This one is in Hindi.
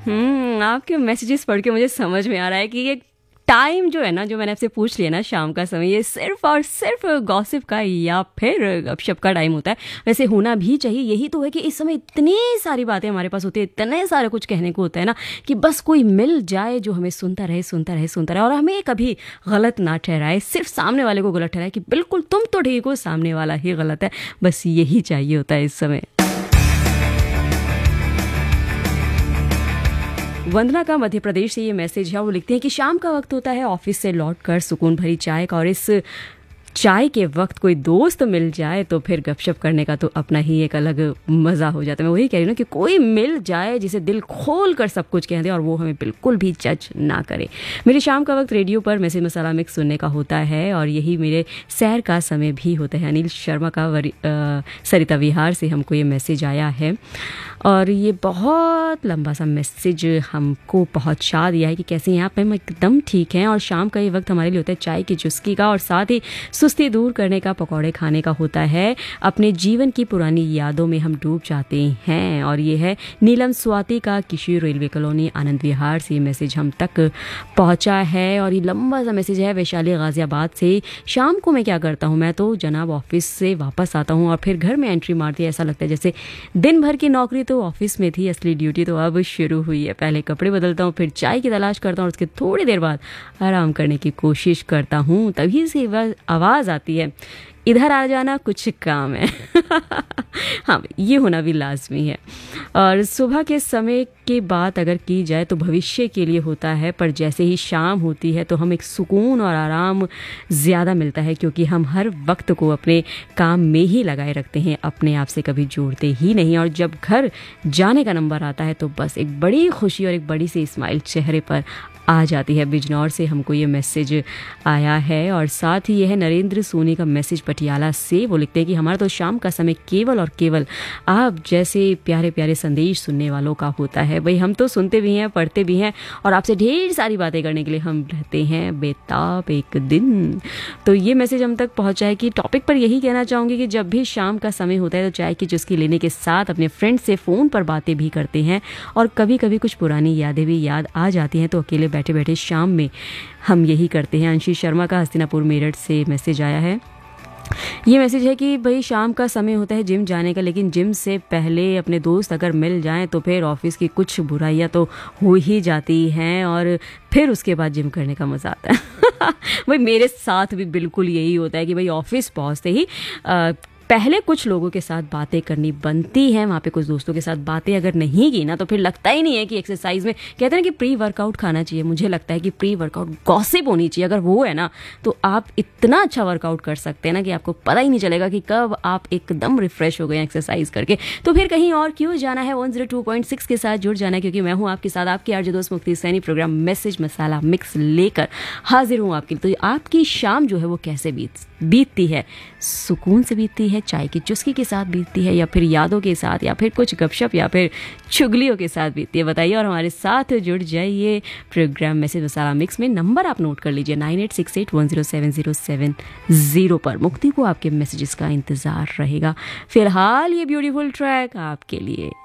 आपके मैसेजेस पढ़ के मुझे समझ में आ रहा है कि ये टाइम जो है ना, जो मैंने आपसे पूछ लिया ना, शाम का समय, ये सिर्फ और सिर्फ गॉसिप का या फिर गपशप का टाइम होता है। वैसे होना भी चाहिए, यही तो है कि इस समय इतनी सारी बातें हमारे पास होती है, इतने सारे कुछ कहने को होता है ना, कि बस कोई मिल जाए जो हमें सुनता रहे सुनता रहे सुनता रहे, और हमें कभी गलत ना ठहराए, सिर्फ सामने वाले को गलत ठहराए कि बिल्कुल तुम तो ठीक हो, सामने वाला ही गलत है। बस यही चाहिए होता है इस समय। वंदना का मध्य प्रदेश से ये मैसेज है। वो लिखते हैं कि शाम का वक्त होता है, ऑफिस से लौटकर सुकून भरी चाय का, और इस चाय के वक्त कोई दोस्त मिल जाए तो फिर गपशप करने का तो अपना ही एक अलग मज़ा हो जाता है। मैं वही कह रही हूँ ना कि कोई मिल जाए जिसे दिल खोल कर सब कुछ कह दे और वो हमें बिल्कुल भी जज ना करे। मेरे शाम का वक्त रेडियो पर मैसेज मसाला मिक्स सुनने का होता है, और यही मेरे सैर का समय भी होता है। अनिल शर्मा का सरिता विहार से हमको ये मैसेज आया है, और ये बहुत लंबा सा मैसेज हमको पहुंचा दिया है कि कैसे यहाँ पे हम एकदम ठीक हैं, और शाम का ये वक्त हमारे लिए होता है चाय की चुस्की का, और साथ ही सुस्ती दूर करने का, पकौड़े खाने का होता है। अपने जीवन की पुरानी यादों में हम डूब जाते हैं। और ये है नीलम स्वाति का किशोर रेलवे कॉलोनी आनंद विहार से मैसेज हम तक पहुंचा है। और ये लंबा सा मैसेज है वैशाली गाजियाबाद से। शाम को मैं क्या करता हूँ, मैं तो जनाब ऑफिस से वापस आता हूँ और फिर घर में एंट्री मारती है। ऐसा लगता है जैसे दिन भर की नौकरी तो ऑफिस में थी, असली ड्यूटी तो अब शुरू हुई है। पहले कपड़े बदलता हूँ, फिर चाय की तलाश करता हूँ, और उसके थोड़ी देर बाद आराम करने की कोशिश करता हूँ। तभी से आवाज़ आती है, इधर आ जाना, कुछ काम है। हाँ, ये होना भी लाजमी है। और सुबह के समय की बात अगर की जाए तो भविष्य के लिए होता है, पर जैसे ही शाम होती है तो हम एक सुकून और आराम ज़्यादा मिलता है, क्योंकि हम हर वक्त को अपने काम में ही लगाए रखते हैं, अपने आप से कभी जोड़ते ही नहीं। और जब घर जाने का नंबर आता है तो बस एक बड़ी खुशी और एक बड़ी सी स्माइल चेहरे पर आ जाती है। बिजनौर से हमको ये मैसेज आया है, और साथ ही यह है नरेंद्र सोनी का मैसेज पटियाला से। वो लिखते हैं कि हमारा तो शाम का समय केवल और केवल आप जैसे प्यारे प्यारे संदेश सुनने वालों का होता है। भाई, हम तो सुनते भी हैं, पढ़ते भी हैं, और आपसे ढेर सारी बातें करने के लिए हम रहते हैं बेताब एक दिन। तो ये मैसेज हम तक पहुँचा है कि टॉपिक पर यही कहना चाहूँगी कि जब भी शाम का समय होता है तो चाय की चुस्की लेने के साथ अपने फ्रेंड से फ़ोन पर बातें भी करते हैं, और कभी कभी कुछ पुरानी यादें भी याद आ जाती हैं। तो अकेले बैठे बैठे शाम में हम यही करते हैं। अंशी शर्मा का हस्तिनापुर मेरठ से मैसेज आया है। ये मैसेज है कि भाई शाम का समय होता है जिम जाने का, लेकिन जिम से पहले अपने दोस्त अगर मिल जाएं तो फिर ऑफिस की कुछ बुराइयां तो हो ही जाती हैं, और फिर उसके बाद जिम करने का मज़ा आता है। भाई, मेरे साथ भी बिल्कुल यही होता है कि भाई ऑफिस पहुंचते ही पहले कुछ लोगों के साथ बातें करनी बनती है। वहाँ पे कुछ दोस्तों के साथ बातें अगर नहीं की ना तो फिर लगता ही नहीं है कि एक्सरसाइज में कहते हैं ना कि प्री वर्कआउट खाना चाहिए। मुझे लगता है कि प्री वर्कआउट गॉसिप होनी चाहिए। अगर वो है ना तो आप इतना अच्छा वर्कआउट कर सकते हैं ना कि आपको पता ही नहीं चलेगा कि कब आप एकदम रिफ्रेश हो गए एक्सरसाइज करके। तो फिर कहीं और क्यों जाना है, 102.6 के साथ जुड़ जाना है, क्योंकि मैं हूँ आपके साथ, आपकी आरजे दोस्त मुक्ति सैनी। प्रोग्राम मैसेज मसाला मिक्स लेकर हाजिर हूँ आपके लिए। तो आपकी शाम जो है वो कैसे बीतती है? सुकून से बीतती है, चाय की चुस्की के साथ बीतती है, या फिर यादों के साथ, या फिर कुछ गपशप, या फिर चुगलियों के साथ बीतती है? बताइए और हमारे साथ जुड़ जाइए प्रोग्राम मैसेज मसाला मिक्स में। नंबर आप नोट कर लीजिए 9868107070 पर। मुक्ति को आपके मैसेजेस का इंतजार रहेगा। फिलहाल ये ब्यूटीफुल ट्रैक आपके लिए।